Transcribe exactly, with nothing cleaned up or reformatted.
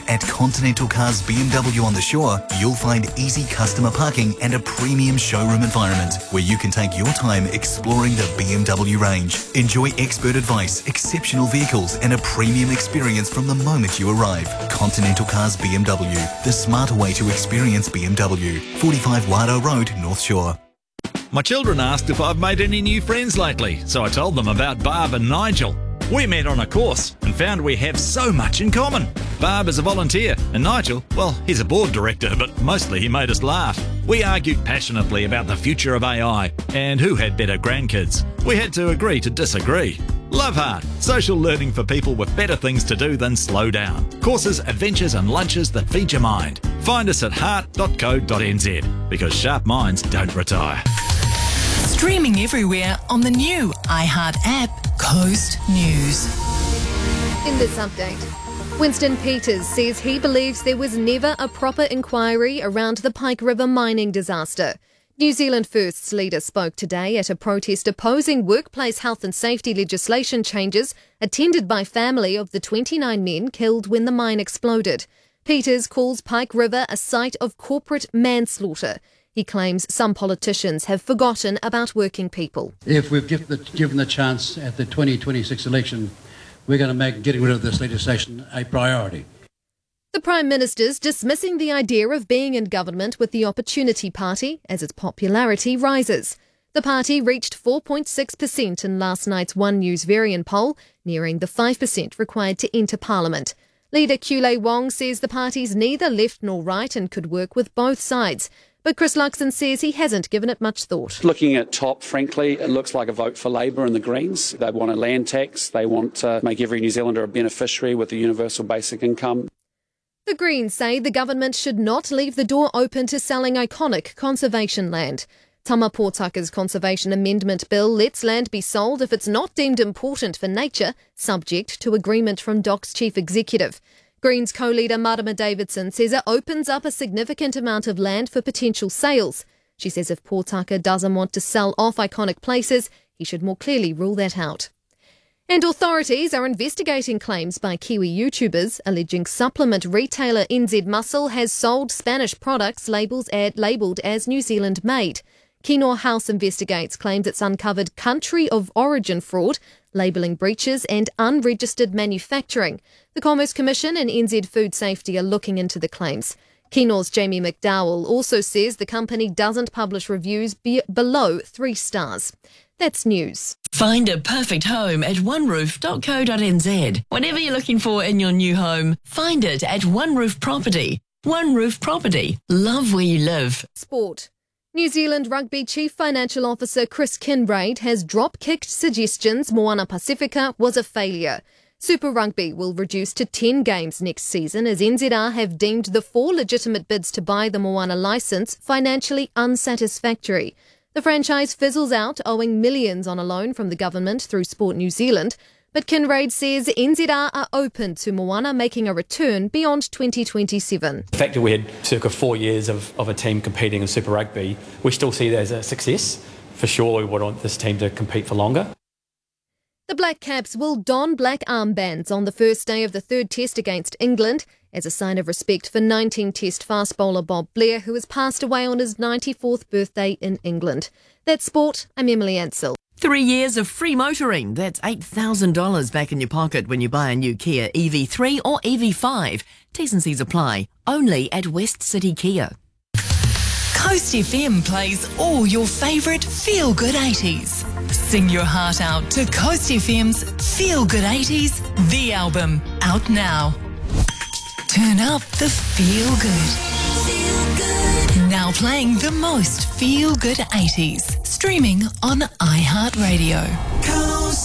At Continental Cars B M W on the Shore, you'll find easy customer parking and a premium showroom environment where you can take your time exploring the B M W range. Enjoy expert advice, exceptional vehicles and a premium experience from the moment you arrive. Continental Cars B M W, the smarter way to experience B M W. forty-five Wado Road, North Shore. My children asked if I've made any new friends lately, so I told them about Barb and Nigel. We met on a course and found we have so much in common. Barb is a volunteer and Nigel, well, he's a board director, but mostly he made us laugh. We argued passionately about the future of A I and who had better grandkids. We had to agree to disagree. Love Heart, social learning for people with better things to do than slow down. Courses, adventures and lunches that feed your mind. Find us at heart dot co dot n z because sharp minds don't retire. Streaming everywhere on the new iHeart app, Coast News. In this update, Winston Peters says he believes there was never a proper inquiry around the Pike River mining disaster. New Zealand First's leader spoke today at a protest opposing workplace health and safety legislation changes attended by family of the twenty-nine men killed when the mine exploded. Peters calls Pike River a site of corporate manslaughter. He claims some politicians have forgotten about working people. If we've given the, given the chance at the twenty twenty-six election, we're going to make getting rid of this legislation a priority. The Prime Minister's dismissing the idea of being in government with the Opportunity Party as its popularity rises. The party reached four point six percent in last night's One News Varian poll, nearing the five percent required to enter Parliament. Leader Kulei Wong says the party's neither left nor right and could work with both sides. But Chris Luxon says he hasn't given it much thought. Looking at top, frankly, it looks like a vote for Labour and the Greens. They want a land tax. They want to make every New Zealander a beneficiary with a universal basic income. The Greens say the government should not leave the door open to selling iconic conservation land. Tama Pōtaka's Conservation Amendment Bill lets land be sold if it's not deemed important for nature, subject to agreement from D O C's chief executive. Greens co-leader Marama Davidson says it opens up a significant amount of land for potential sales. She says if Pōtaka doesn't want to sell off iconic places, he should more clearly rule that out. And authorities are investigating claims by Kiwi YouTubers alleging supplement retailer N Z Muscle has sold Spanish products labels ad, labelled as New Zealand made. Kinoa House investigates claims it's uncovered country of origin fraud, labelling breaches and unregistered manufacturing. The Commerce Commission and N Z Food Safety are looking into the claims. Kinoa's Jamie McDowell also says the company doesn't publish reviews be- below three stars. That's news. Find a perfect home at one roof dot co dot n z. Whatever you're looking for in your new home, find it at One Roof Property. One Roof Property. Love where you live. Sport. New Zealand Rugby Chief Financial Officer Chris Kinraid has drop-kicked suggestions Moana Pacifica was a failure. Super Rugby will reduce to ten games next season as N Z R have deemed the four legitimate bids to buy the Moana licence financially unsatisfactory. The franchise fizzles out, owing millions on a loan from the government through Sport New Zealand. But Kinraid says N Z R are open to Moana making a return beyond twenty twenty-seven. The fact that we had circa four years of, of a team competing in Super Rugby, we still see that as a success. For sure, we would want this team to compete for longer. The Black Caps will don black armbands on the first day of the third test against England as a sign of respect for nineteen-test fast bowler Bob Blair, who has passed away on his ninety-fourth birthday in England. That's sport. I'm Emily Ansell. Three years of free motoring. That's eight thousand dollars back in your pocket when you buy a new Kia E V three or E V five. T's and C's apply. Only at West City Kia. Coast F M plays all your favourite feel-good eighties. Sing your heart out to Coast F M's Feel Good eighties, the album, out now. Turn up the feel good. Feel good. Now playing the most feel good eighties. Streaming on iHeartRadio.